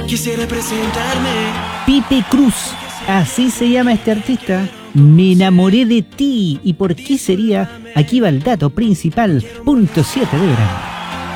Quisiera presentarme. Pipe Cruz, así se llama este artista. Me enamoré de ti. ¿Y por qué sería? Aquí va el dato principal. Punto 7 de verano.